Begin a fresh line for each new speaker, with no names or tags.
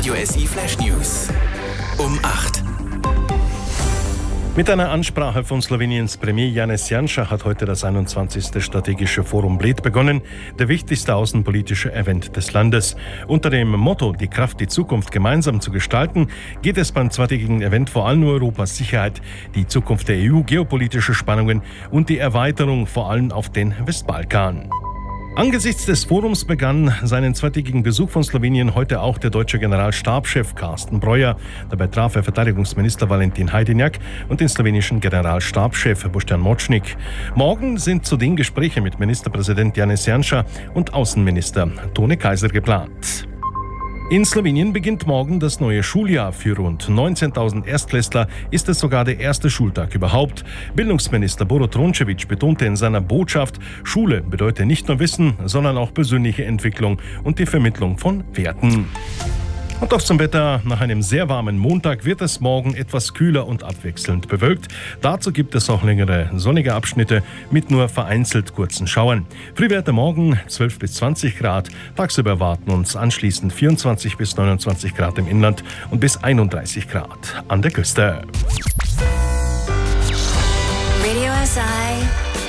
Radio SI Flash News. Um 8.
Mit einer Ansprache von Sloweniens Premier Janez Janša hat heute das 21. Strategische Forum Bled begonnen, der wichtigste außenpolitische Event des Landes. Unter dem Motto »Die Kraft, die Zukunft gemeinsam zu gestalten« geht es beim zweitägigen Event vor allem um Europas Sicherheit, die Zukunft der EU, geopolitische Spannungen und die Erweiterung vor allem auf den Westbalkan. Angesichts des Forums begann seinen zweitägigen Besuch von Slowenien heute auch der deutsche Generalstabschef Carsten Breuer. Dabei traf er Verteidigungsminister Valentin Hajdinjak und den slowenischen Generalstabschef Boštjan Močnik. Morgen sind zudem Gespräche mit Ministerpräsident Janez Janša und Außenminister Tone Kaiser geplant. In Slowenien beginnt morgen das neue Schuljahr. Für rund 19.000 Erstklässler ist es sogar der erste Schultag überhaupt. Bildungsminister Borut Rončević betonte in seiner Botschaft, Schule bedeutet nicht nur Wissen, sondern auch persönliche Entwicklung und die Vermittlung von Werten. Und doch zum Wetter. Nach einem sehr warmen Montag wird es morgen etwas kühler und abwechselnd bewölkt. Dazu gibt es auch längere sonnige Abschnitte mit nur vereinzelt kurzen Schauern. Frühwerte morgen 12 bis 20 Grad. Tagsüber erwarten uns anschließend 24 bis 29 Grad im Inland und bis 31 Grad an der Küste.
Radio SI